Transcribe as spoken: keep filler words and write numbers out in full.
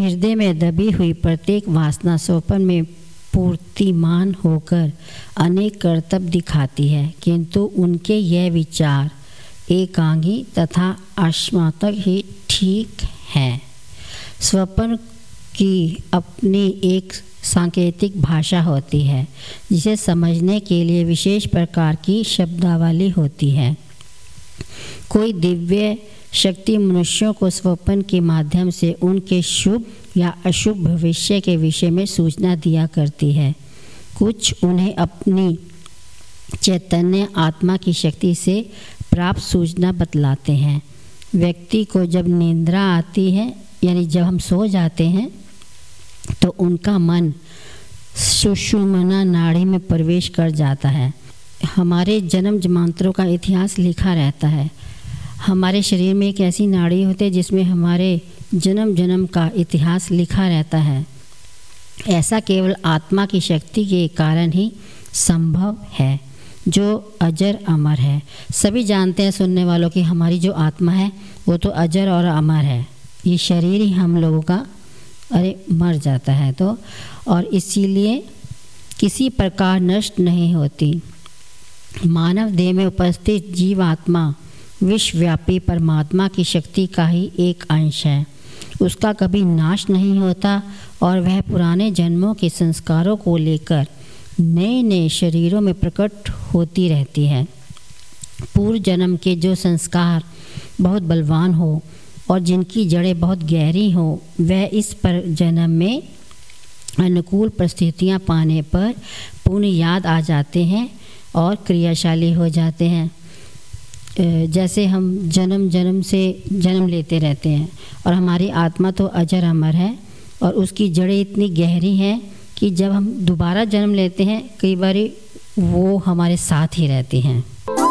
हृदय में दबी हुई प्रत्येक वासना स्वप्न में पूर्तिमान होकर अनेक कर्तव्य दिखाती है, किंतु उनके यह विचार एकांगी तथा आश्वासक ही ठीक है। स्वप्न की अपनी एक सांकेतिक भाषा होती है, जिसे समझने के लिए विशेष प्रकार की शब्दावली होती है। कोई दिव्य शक्ति मनुष्यों को स्वप्न के माध्यम से उनके शुभ या अशुभ भविष्य के विषय में सूचना दिया करती है। कुछ उन्हें अपनी चैतन्य आत्मा की शक्ति से प्राप्त सूचना बतलाते हैं। व्यक्ति को जब निद्रा आती है, यानी जब हम सो जाते हैं, तो उनका मन सुषुम्ना नाड़ी में प्रवेश कर जाता है। हमारे जन्म जन्मांतरों का इतिहास लिखा रहता है। हमारे शरीर में एक ऐसी नाड़ी होती है जिसमें हमारे जन्म जन्म का इतिहास लिखा रहता है। ऐसा केवल आत्मा की शक्ति के कारण ही संभव है, जो अजर अमर है। सभी जानते हैं सुनने वालों की हमारी जो आत्मा है वो तो अजर और अमर है। ये शरीर ही हम लोगों का अरे मर जाता है तो, और इसीलिए किसी प्रकार नष्ट नहीं होती। मानव देह में उपस्थित जीवात्मा विश्वव्यापी परमात्मा की शक्ति का ही एक अंश है। उसका कभी नाश नहीं होता और वह पुराने जन्मों के संस्कारों को लेकर नए नए शरीरों में प्रकट होती रहती है। पूर्व जन्म के जो संस्कार बहुत बलवान हो और जिनकी जड़ें बहुत गहरी हो, वह इस पर जन्म में अनुकूल परिस्थितियां पाने पर पुनः याद आ जाते हैं और क्रियाशाली हो जाते हैं। जैसे हम जन्म जन्म से जन्म लेते रहते हैं और हमारी आत्मा तो अजर अमर है और उसकी जड़ें इतनी गहरी हैं कि जब हम दोबारा जन्म लेते हैं कई बार वो हमारे साथ ही रहती हैं।